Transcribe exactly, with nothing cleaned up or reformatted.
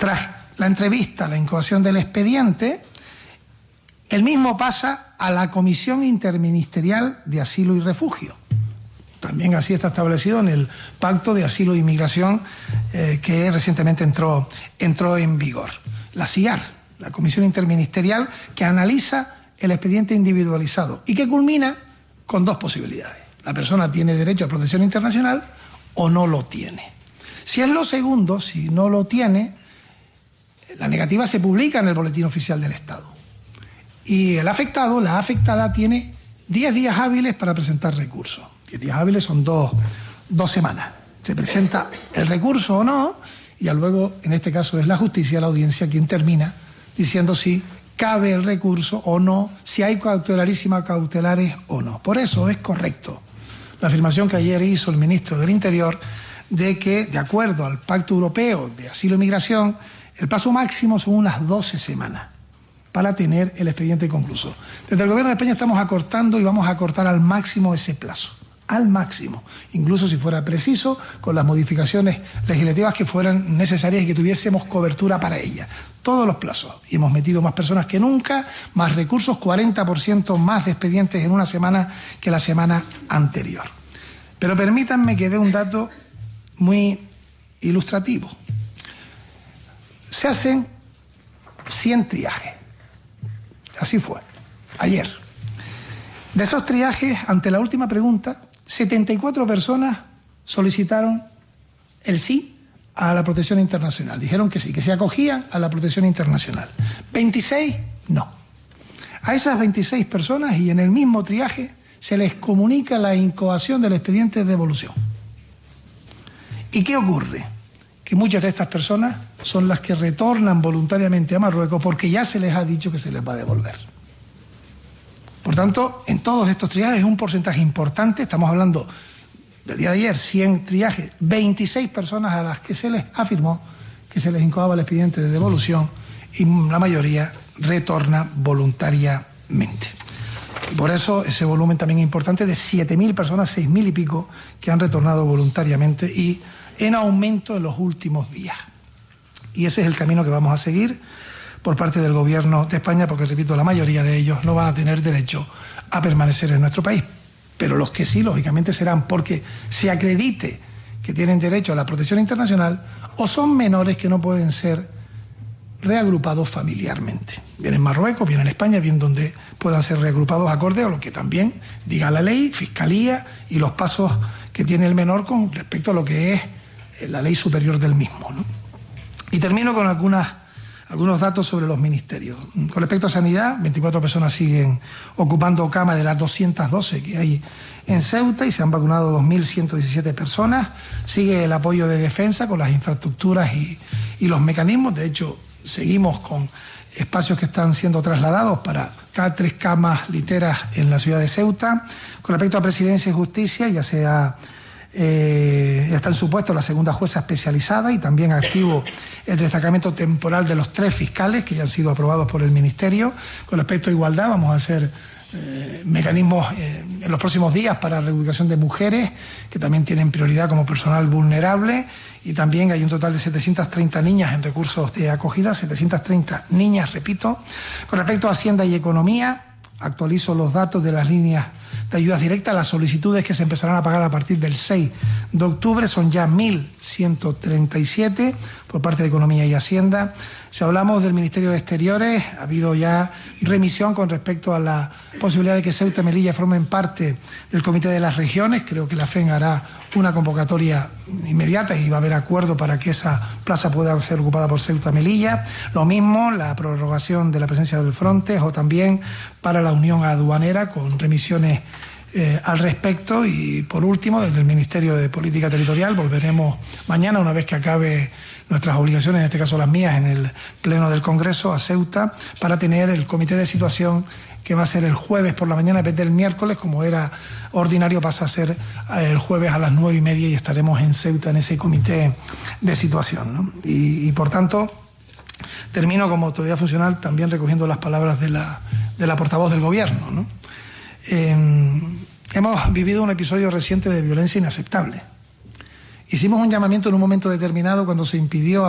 tras la entrevista, la incoación del expediente, el mismo pasa a la Comisión Interministerial de Asilo y Refugio. También así está establecido en el Pacto de Asilo e Inmigración eh, que recientemente entró, entró en vigor. La C I A R, la Comisión Interministerial, que analiza el expediente individualizado y que culmina con dos posibilidades. La persona tiene derecho a protección internacional o no lo tiene. Si es lo segundo, si no lo tiene, la negativa se publica en el Boletín Oficial del Estado. Y el afectado, la afectada, tiene diez días hábiles para presentar recursos. diez días hábiles son dos, dos semanas. Se presenta el recurso o no, y ya luego, en este caso, es la justicia, la audiencia, quien termina diciendo si cabe el recurso o no, si hay cautelarísimas cautelares o no. Por eso es correcto la afirmación que ayer hizo el ministro del Interior de que, de acuerdo al Pacto Europeo de Asilo y Migración, el plazo máximo son unas doce semanas para tener el expediente concluso. Desde el Gobierno de España estamos acortando y vamos a acortar al máximo ese plazo, al máximo, incluso si fuera preciso, con las modificaciones legislativas que fueran necesarias y que tuviésemos cobertura para ellas. Todos los plazos. Y hemos metido más personas que nunca, más recursos, cuarenta por ciento más de expedientes en una semana que la semana anterior. Pero permítanme que dé un dato muy ilustrativo. Se hacen cien triajes. Así fue, ayer. De esos triajes, ante la última pregunta, setenta y cuatro personas solicitaron el sí a la protección internacional. Dijeron que sí, que se acogían a la protección internacional. veintiséis, no. A esas veintiséis personas, y en el mismo triaje, se les comunica la incoación del expediente de devolución. ¿Y qué ocurre? Que muchas de estas personas son las que retornan voluntariamente a Marruecos porque ya se les ha dicho que se les va a devolver. Por tanto, en todos estos triajes es un porcentaje importante, estamos hablando del día de ayer, cien triajes, veintiséis personas a las que se les afirmó que se les incoaba el expediente de devolución y la mayoría retorna voluntariamente. Y por eso ese volumen también es importante de siete mil personas, seis mil y pico, que han retornado voluntariamente y en aumento en los últimos días. Y ese es el camino que vamos a seguir por parte del Gobierno de España, porque, repito, la mayoría de ellos no van a tener derecho a permanecer en nuestro país. Pero los que sí, lógicamente, serán porque se acredite que tienen derecho a la protección internacional o son menores que no pueden ser reagrupados familiarmente. Bien en Marruecos, bien en España, bien donde puedan ser reagrupados acorde a lo que también diga la ley, Fiscalía y los pasos que tiene el menor con respecto a lo que es la ley superior del mismo, ¿no? Y termino con algunas, algunos datos sobre los ministerios. Con respecto a sanidad, veinticuatro personas siguen ocupando cama de las doscientas doce que hay en Ceuta y se han vacunado dos mil ciento diecisiete personas. Sigue el apoyo de defensa con las infraestructuras y, y los mecanismos. De hecho, seguimos con espacios que están siendo trasladados para cada tres camas literas en la ciudad de Ceuta. Con respecto a Presidencia y Justicia, ya sea Eh, ya está en su puesto la segunda jueza especializada y también activo el destacamento temporal de los tres fiscales que ya han sido aprobados por el Ministerio. Con respecto a igualdad, vamos a hacer eh, mecanismos eh, en los próximos días para reubicación de mujeres que también tienen prioridad como personal vulnerable, y también hay un total de setecientas treinta niñas en recursos de acogida, setecientas treinta niñas, repito. Con respecto a Hacienda y Economía, actualizo los datos de las líneas de ayudas directas. Las solicitudes que se empezarán a pagar a partir del seis de octubre son ya mil ciento treinta y siete por parte de Economía y Hacienda. Si hablamos del Ministerio de Exteriores, ha habido ya remisión con respecto a la posibilidad de que Ceuta y Melilla formen parte del Comité de las Regiones. Creo que la F E N hará una convocatoria inmediata y va a haber acuerdo para que esa plaza pueda ser ocupada por Ceuta y Melilla. Lo mismo, la prorrogación de la presencia del Frontex o también para la Unión Aduanera con remisiones eh, al respecto. Y por último, desde el Ministerio de Política Territorial volveremos mañana, una vez que acabe nuestras obligaciones, en este caso las mías, en el Pleno del Congreso a Ceuta, para tener el comité de situación que va a ser el jueves por la mañana en vez del miércoles, como era ordinario, pasa a ser el jueves a las nueve y media y estaremos en Ceuta en ese comité de situación, ¿no? Y, y por tanto, termino como autoridad funcional también recogiendo las palabras de la, de la portavoz del Gobierno, ¿no? Eh, hemos vivido un episodio reciente de violencia inaceptable. Hicimos un llamamiento en un momento determinado cuando se impidió